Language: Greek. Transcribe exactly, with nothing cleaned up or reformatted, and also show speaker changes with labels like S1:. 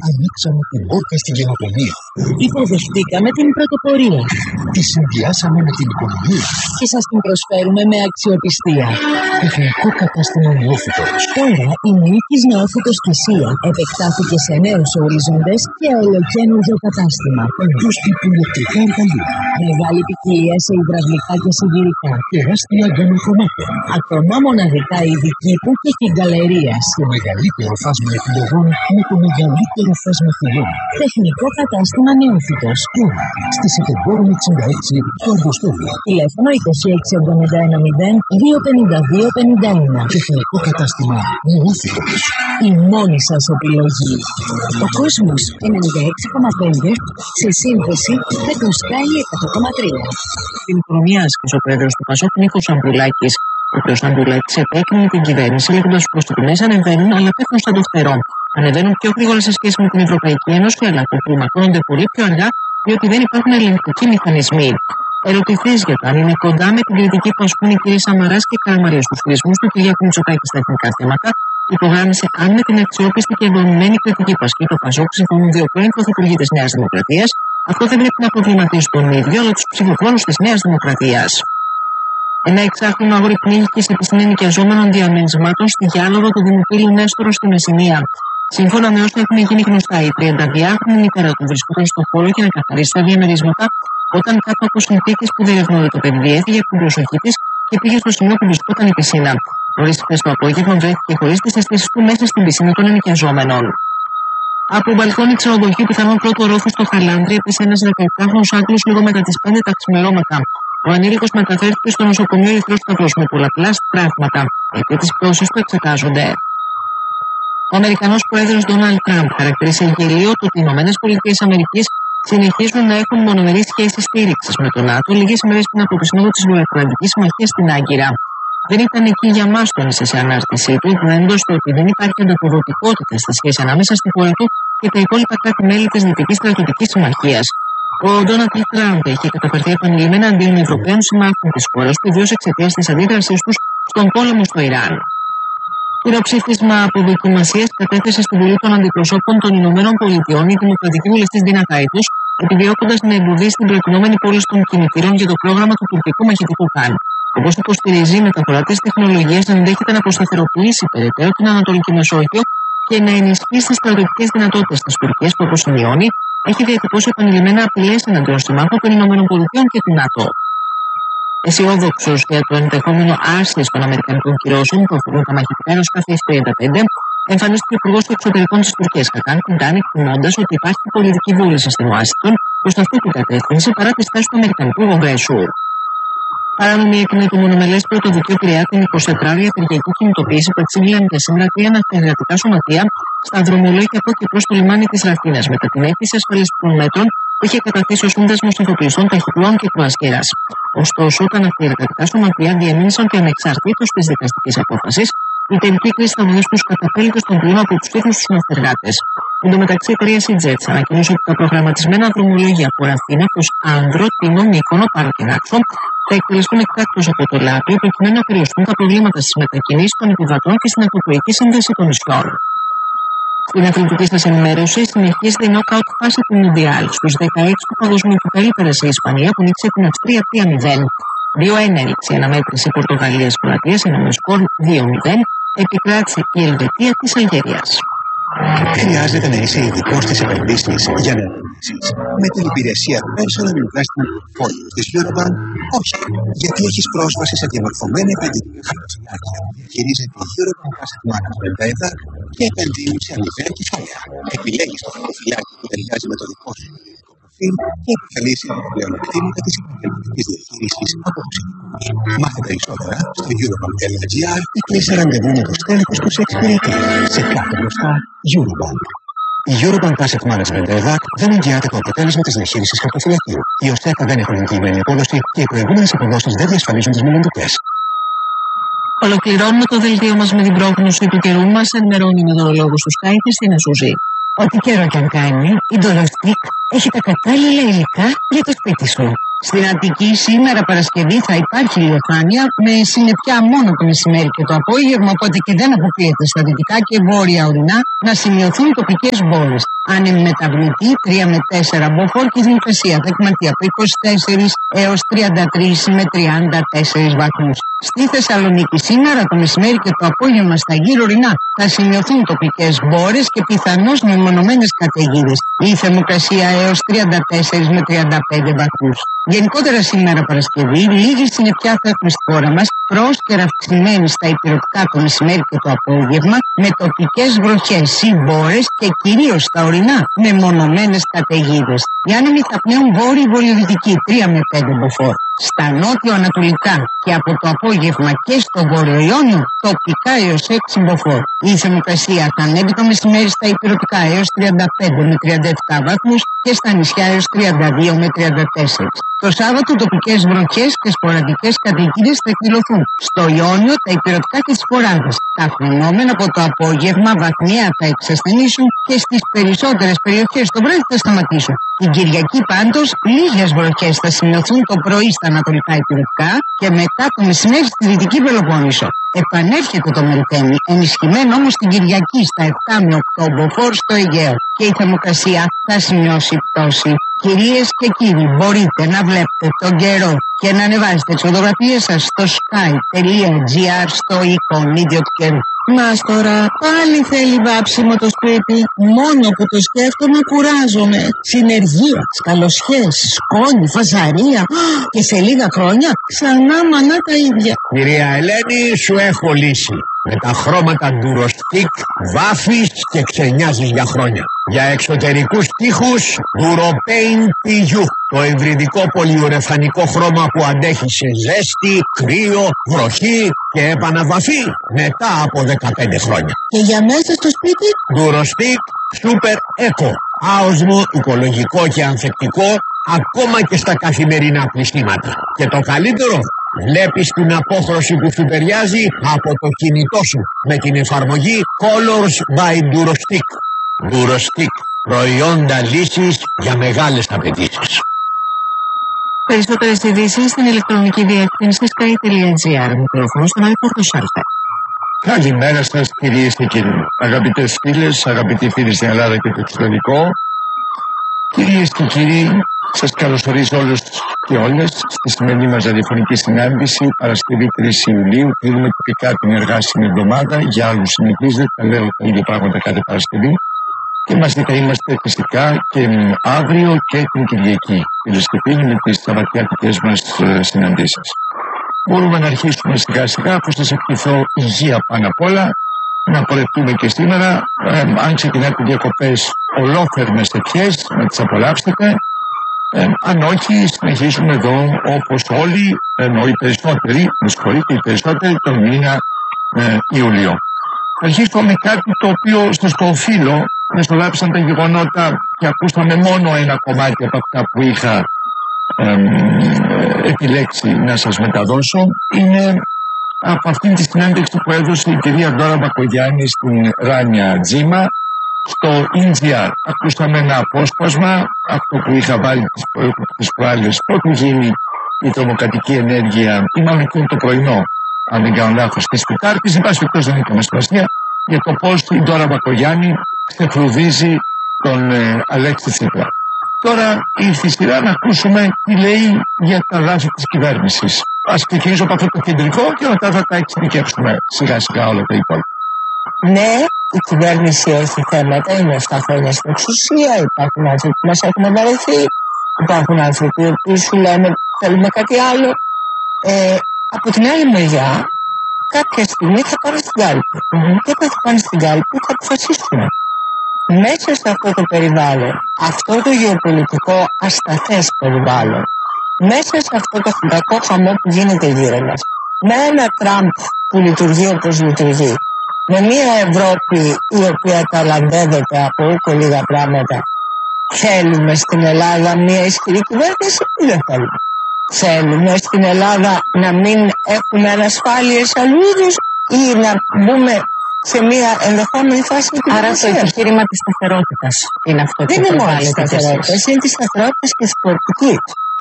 S1: Ανοίξαμε την πόρτα στην καινοτομία.
S2: Υποδεχτήκαμε την πρωτοπορία.
S1: Τη συνδυάσαμε με την οικονομία.
S2: Και σας την προσφέρουμε με αξιοπιστία.
S1: Τεχνικό κατάστημα Νεόφυτος.
S2: Τώρα η Νίκης Νεόφυτος Κησία επεκτάθηκε σε νέους ορίζοντες και ολοκαίνουργιο κατάστημα.
S1: Παντός τύπου ηλεκτρικά εργαλεία.
S2: Μεγάλη ποικιλία σε υδραυλικά και σιδηρικά.
S1: Τεράστια γκάμα χρωμάτων.
S2: Ακόμα μοναδικά ειδική που και κυγκαλερίας.
S1: Το μεγαλύτερο φάσμα επιλογών με το μεγαλύτερο φάσμα θυλών.
S2: Τεχνικό κατάστημα Νεόφυτος.
S1: Τώρα, στη Σεπτεμβρίου εξήντα έξι το Αργοστόλιο.
S2: Τηλέφωνο είκοσι έξι εβδομήντα ένα μηδέν δύο πενήντα δύο πενήντα ένα.
S1: Τεχνικό κατάστημα Νεόφυτος.
S2: Η μόνη σας επιλογή. Ο κόσμος ενενήντα έξι κόμμα πέντε σε σύνθεση με το Sky εκατό κόμμα τρία.
S3: Την προμοιάσκησε ο πρόεδρος του Πασόκ Νίκος Αμπουλάκης. Ο κ. Αμπουλάκης επέκρινε την κυβέρνηση λέγοντας πως οι τιμές ανεβαίνουν αλλά πέφτουν στα το φτερό. Ανεβαίνουν πιο γρήγορα σε σχέση με την Ευρωπαϊκή Ένωση, αλλά κλιμακώνονται πολύ πιο αργά διότι δεν υπάρχουν ελεγκτικοί μηχανισμοί. Ερωτηθείς για το αν είναι κοντά με την κριτική που ασκούν οι κ. Σαμαράς και Καραμαρία στους χειρισμούς του Κυριάκου Μητσοτάκη στα εθνικά θέματα, υπογράμμισε αν με την αξιόπιστη και δομημένη κριτική που ασκεί το Πασόκ συμφωνούν δύο πρώην πρωθυπουργοί της Νέας Δημοκρατίας, αυτό δεν πρέπει να προβληματίσει τον ίδιο αλλά τους ψηφοφόρους της Νέας Δημοκρατίας. Ένα εξάχρονο αγόρι πνίγηκε σε piscina νοικιαζόμενων διαμερισμάτων στη Γιάλογο του Δημοκύλου Νέστορο στη Μεσσηνία. Σύμφωνα με όσα έχουν γίνει γνωστά, η τριανταδυάχρονη μητέρα του βρισκόταν στο χώρο για να καθαρίσει τα διαμερίσματα, όταν κάτω από συνθήκες που δεν ευνοεί το παιδί έφυγε από την προσοχή της και πήγε στο σημείο που βρισκόταν η πισίνα. Νωρίς χθες το απόγευμα βρέθηκε χωρίς τις αισθήσεις του μέσα στην πισίνα των ενοικιαζόμενων. Από μπαλκόνι ξενοδοχείου πιθανόν πρώτο ορόφου στο Χαλάνδρι έπεσε ένας δεκαεπτάχρονος Άγγλος λίγο μετά τις πέντε τα ξημερώματα. Ο ανήλικος μεταφέρθηκε στο νοσοκομείο Ερυθρός Σταυρός με πολλαπλά τραύματα. Οι αιτίες της πτώσης του εξετάζονται. Ο Αμερικανός πρόεδρος Ντόναλντ Τραμπ χαρακτήρισε γελίο το ότι οι ΗΠΑ συνεχίζουν να έχουν μονομερείς σχέσεις στήριξης με τον ΝΑΤΟ λίγες ημέρες πριν από το σύνοδο της Βορειοατλαντικής Συμμαχίας στην Άγκυρα. Δεν ήταν εκεί για μας, τόνισε σε ανάρτησή του, εκδηλώνοντας το ότι δεν υπάρχει ανταποδοτικότητα στη σχέση ανάμεσα στη χώρα του και τα υπόλοιπα κράτη-μέλη της Δυτικής Στρατιωτικής Συμμαχίας. Ο Ντόναλντ Τραμπ έχει καταφερθεί επανειλημμένα αντίον Ευρωπαίων συμμάχων της χώρας του, ιδίως εξαιτίας της αντίδρασής τους στον πόλεμο στο Ιράν. Χειροψήφισμα αποδοκιμασίας κατέθεσε στη Βουλή των Αντιπροσώπων των Ηνωμένων Πολιτειών η δημοκρατική βουλευτής Ντίνα Κάιτους, επιδιώκοντας να εμποδίσει την προτινόμενη πώληση των κινητήρων για το πρόγραμμα του τουρκικού μαχητικού Καν. Όπως υποστηρίζει, η μεταφορά της τεχνολογίας ενδέχεται να αποσταθεροποιήσει περαιτέρω την Ανατολική Μεσόγειο και να ενισχύσει τις στρατιωτικές δυνατότητες της Τουρκίας, που όπως σημειώνει, έχει διατυπώσει επανειλημμένα απειλές εναντίον συμμάχων των Ηνωμένων Πολιτειών και του ΝΑΤΟ. Αισιόδοξος για το ενδεχόμενο άρσης των Αμερικανικών κυρώσεων που αφορούν τα μαχητικά αεροσκάφη εφ τριάντα πέντε, εμφανίστηκε ο Υπουργός των Εξωτερικών της Τουρκίας Χακάν Φιντάν, εκτιμώντας ότι υπάρχει πολιτική βούληση στην Ουάσιγκτον προς αυτή την κατεύθυνση παρά τη στάση του Αμερικανικού Κογκρέσου. Παράνομη έκρινε το μονομελές πρωτοδικείο Πειραιά την εικοσιτετράωρη απεργιακή κινητοποίηση που εξήγηλαν σήμερα τρία ναυτεργατικά σωματεία στα δρομολόγια από και προς το λιμάνι της Ραφίνας μετά την αίτηση ασφαλιστικών μέτρων που είχε καταθέσει ο Σύνδεσμος Εφοπλιστών Ταχυπλών και Κρουαζιέρας. Ωστόσο, τα ναυτεργατικά σωματεία διεμήνυσαν ότι ανεξαρτήτως της δικαστικής απόφασης, η τελική κρίση θα βοηθήσει τους καταπέλητες των πλοίων από τους ίδιους τους ναυτεργάτες. Εν τω μεταξύ, η εταιρεία Σιτζέτς ανακοίνωσε ότι τα προγραμματισμένα δρομολόγια από Ραφίνα προς Άνδρο, Τίνο, Μύκονο, Πάρο και Νάξο θα εκτελεστούν εκτάκτως από το Λάπιο προκειμένου να περιοριστούν τα προβλήματα στις μετακινήσεις των επιβατών και στην ακτοπλοϊκή σύνδεση των νησιών. Στην αθλητική σας ενημέρωση συνεχίζεται η νοκάουτ φάση του Μουντιάλ. Στους δεκαέξι του Παγκοσμίου Κυπέλλου πέρασε η Ισπανία που νίκησε την Αυστρία τρία μηδέν. δύο ένα έληξε η αναμέτρηση Πορτογαλίας-Κροατίας, ενώ με σκορ δύο μηδέν επικράτησε η Ελβετία της Αλγερίας.
S1: Χρειάζεται να είσαι ειδικός στις επενδύσεις για να επενδύσεις με την υπηρεσία Personal Investment Portfolio της Eurobank? Όχι, γιατί έχεις πρόσβαση σε διαμορφωμένα επενδυτικά χαρτοφυλάκια που διαχειρίζεται η Eurobank Asset Management ΕΔΑ και επενδύει σε αμοιβαία κεφάλαια. Επιλέγεις το χαρτοφυλάκι που ταιριάζει με το δικό σου επενδυτικό προφίλ και επωφελείσαι από τα πλεονεκτήματα της επαγγελματικής διαχείρισης από τους ειδικούς. Μάθε περισσότερα στο eurobank τελεία gr ή κλείσε ραντεβού με το στέλεχος που σε εξυπηρετεί. Σε κάθε μπροστά, Eurobank. Η Eurobank Asset Management ΕΔΑΚ δεν εγγυάται το αποτέλεσμα της διαχείρισης χαρτοφυλακίου. Οι ΟΣΕΚΑ δεν έχουν εγγυημένη απόδοση και οι προηγούμενες αποδόσεις δεν διασφαλίζουν τις μελλοντικές.
S3: Ολοκληρώνουμε το δελτίο μας με την πρόγνωση του καιρού μας, ενημερώνει η μετεωρολόγος του Sky Χριστίνα Σουζή.
S2: Ό,τι καιρό κι αν κάνει, η Dolostik έχει τα κατάλληλα υλικά για το σπίτι σου.
S3: Στην Αττική σήμερα Παρασκευή θα υπάρχει ηλιοφάνεια με συννεφιά μόνο το μεσημέρι και το απόγευμα, οπότε και δεν αποκλείεται στα δυτικά και βόρεια ορεινά να σημειωθούν τοπικές μπόρες. Άνεμη μεταβλητή τρία με τέσσερα μποφόρ και η θερμοκρασία θα εκματεί από είκοσι τέσσερα έως τριάντα τρία με τριάντα τέσσερα βαθμούς. Στη Θεσσαλονίκη σήμερα το μεσημέρι και το απόγευμα στα γύρω ορεινά θα σημειωθούν τοπικές μπόρες και πιθανώς μεμονωμένες καταιγίδες. Η θερμοκρασία έως τριάντα τέσσερα με τριάντα πέντε βαθμούς. Γενικότερα σήμερα Παρασκευή, λίγη συννεφιά θα έχουμε στη χώρα μας, πρόσκαιρα αυξημένη στα υπηρετικά το μεσημέρι και το απόγευμα, με τοπικές βροχές ή μπόρες και κυρίως στα ορεινά με μονομένες καταιγίδες. Οι άνεμοι θα πνέουν βόρειο-βορειοδυτική τρία με πέντε μποφόρ. Στα νότιο-ανατολικά και από το απόγευμα και στο βόρειο Ιόνιο τοπικά έως έξι μποφόρ. Η θερμοκρασία θα ανέβει το μεσημέρι στα υπηρετικά έως τριάντα πέντε με τριάντα επτά βαθμούς και στα νησιά έως τριάντα δύο με τριάντα τέσσερα. Το Σάββατο τοπικές βροχές και σποραδικές καταιγίδες θα εκδηλωθούν. Στο Ιόνιο τα υπηρετικά και τις φοράδες. Τα φαινόμενα από το απόγευμα βαθμιαία θα εξασθενήσουν και στις περισσότερες περιοχές το βράδυ θα σταματήσουν. Την Κυριακή πάντως λίγες βροχές θα σημειωθούν το πρωί στα ανατολικά υπηρετικά και μετά το μεσημέρι στη Δυτική Πελοπόννησο. Επανέρχεται το Μελτέμι, ενισχυμένο όμως την Κυριακή στα επτά με οκτώ μποφόρ στο Αιγαίο και η θερμοκρασία θα σημειώσει πτώση. Κυρίες και κύριοι, μπορείτε να βλέπετε τον καιρό και να ανεβάζετε τις φωτογραφίες σας στο sky.gr στο εικονίδιο του καιρού.
S4: Μας τώρα πάλι θέλει βάψιμο το σπίτι. Μόνο που το σκέφτομαι κουράζομαι. Συνεργεία, σκαλοσιές, σκόνη, φασαρία. Και σε λίγα χρόνια ξανά μανά τα ίδια.
S5: Κυρία Ελένη, σου έχω λύση. Με τα χρώματα Durostic βάφεις και ξενιάζεις για χρόνια. Για εξωτερικούς τοίχους Duropaint πι γιου. Το υβριδικό πολυουρεθανικό χρώμα που αντέχει σε ζέστη, κρύο, βροχή και επαναβαφή μετά από δεκαπέντε χρόνια.
S4: Και για μέσα στο σπίτι
S5: Durostic Super Eco. Άοσμο, οικολογικό και ανθεκτικό ακόμα και στα καθημερινά πληστήματα. Και το καλύτερο, βλέπεις την απόχρωση που σου ταιριάζει από το κινητό σου με την εφαρμογή Colors by Durostic. Durostic, προϊόντα λύσης για μεγάλες απαιτήσεις.
S3: Περισσότερες ειδήσεις στην ηλεκτρονική διεύθυνση sky.gr. Μικρόφωνο στον Άλφα Σάλτα.
S6: Καλημέρα σας κυρίες και κύριοι. Αγαπητές φίλες, αγαπητοί φίλοι στην Ελλάδα και το εξωτερικό. Κυρίες και κύριοι, σας καλωσορίζω όλους και όλες στη σημερινή μας ραδιοφωνική συνάντηση Παρασκευή τρεις Ιουλίου. Κλείνουμε τυπικά την εργάσιμη εβδομάδα. Για άλλους συνεχίζεται, τα λέω τα ίδια πράγματα κάθε Παρασκευή. Και μαζί θα είμαστε φυσικά και αύριο και την Κυριακή. Φίλες και φίλοι, με τις σαββατιάτικες μας συναντήσεις. Μπορούμε να αρχίσουμε σιγά σιγά, αφού σας ευχηθώ υγεία πάνω απ' όλα. Να πορευτούμε και σήμερα. Ε, αν ξεκινάτε διακοπές, ολόθερμες ευχές, να τις απολαύσετε. Ε, αν όχι, συνεχίζουμε εδώ όπως όλοι, ενώ οι περισσότεροι, με συγχωρείτε, οι περισσότεροι τον μήνα ε, Ιουλίου. Θα αρχίσω με κάτι το οποίο σας το οφείλω. Μεσολάβησαν τα γεγονότα και ακούσαμε μόνο ένα κομμάτι από αυτά που είχα ε, επιλέξει να σας μεταδώσω. Είναι από αυτήν τη συνέντευξη που έδωσε η κυρία Ντόρα Μπακογιάννη στην Ράνια Τζίμα στο ι τζι αρ. Ακούσαμε ένα απόσπασμα, αυτό που είχα βάλει τις, τις προάλλες πρώτη γίνει η τρομοκρατική ενέργεια, ή μάλλον εκείνο το πρωινό, αν δεν κάνω λάθος, της Τετάρτης. Εν πάση περιπτώσει δεν είχαμε σημασία για το πώς η Ντόρα Μπακογιάννη ξεφρουδίζει τον ε, Αλέξη Τσίπρα. Τώρα ήρθε η σειρά να ακούσουμε τι λέει για τα λάθη της κυβέρνησης. Ας ξεκινήσω από αυτό το κεντρικό και μετά θα τα εξειδικεύσουμε σιγά σιγά όλα τα υπόλοιπα.
S4: ναι, η κυβέρνηση έχει θέματα, είναι επτά χρόνια στην εξουσία, υπάρχουν άνθρωποι που μας έχουν βαρεθεί, υπάρχουν άνθρωποι που σου λένε θέλουμε κάτι άλλο. Ε, από την άλλη μεριά, κάποια στιγμή θα πάνε στην κάλπη. Mm-hmm. Και όταν θα πάνε στην κάλπη θα αποφασίσουν. Μέσα σε αυτό το περιβάλλον, αυτό το γεωπολιτικό ασταθές περιβάλλον, μέσα σε αυτό το κακό χαμό που γίνεται γύρω μας, με ένα Τραμπ που λειτουργεί όπως λειτουργεί, με μια Ευρώπη η οποία ταλαντεύεται από ούκο λίγα πράγματα, θέλουμε στην Ελλάδα μια ισχυρή κυβέρνηση ή δεν θέλουμε? Θέλουμε στην Ελλάδα να μην έχουμε ανασφάλειες αλλού είδους ή να μπούμε σε μια ενδεχόμενη φάση της?
S3: Άρα το επιχείρημα της σταθερότητας είναι αυτό που
S4: δεν είναι μόνο της
S3: προβάλλεται.
S4: σταθερότητας, είναι της σταθερότητας και της πολιτικής.